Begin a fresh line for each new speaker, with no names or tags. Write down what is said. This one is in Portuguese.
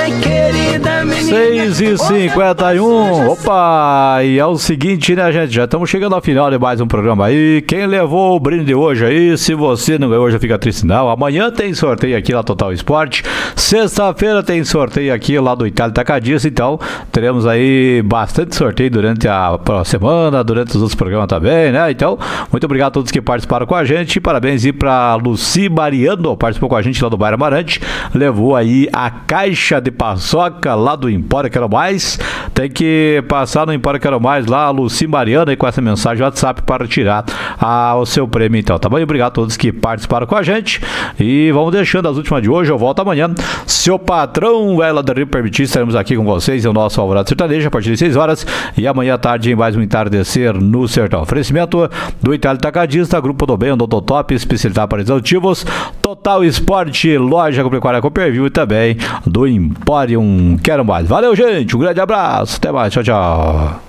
6h51. Opa, e é o seguinte, né, gente? Já estamos chegando ao final de mais um programa aí. Quem levou o brinde hoje aí, se você não ganhou, já fica triste não. Amanhã tem sorteio aqui na Total Esporte. Sexta-feira tem sorteio aqui lá do Itália Tacadista. Então, teremos aí bastante sorteio durante a semana, durante os outros programas também, né? Então, muito obrigado a todos que participaram com a gente. Parabéns aí pra Luci Mariano, participou com a gente lá do Bairro Amarante. Levou aí a caixa de paçoca lá do Empório Quero Mais. Tem que passar no Empório Quero Mais lá, a Luci Mariano, aí com essa mensagem WhatsApp para tirar o seu prêmio, então, tá bom? E obrigado a todos que participaram com a gente. E vamos deixando as últimas de hoje. Eu volto amanhã. Se o patrão ela do Rio permitir, estaremos aqui com vocês em o nosso Alvorada Sertanejo a partir de 6 horas. E amanhã à tarde em mais um entardecer no Sertão. Oferecimento do Itália Tacadista, Grupo do Bem, Odontotop, especialidade para executivos, Total Esporte, Loja Agropecuária Cooperville e também do Empório Quero Mais. Valeu, gente. Um grande abraço. Até mais. Tchau, tchau.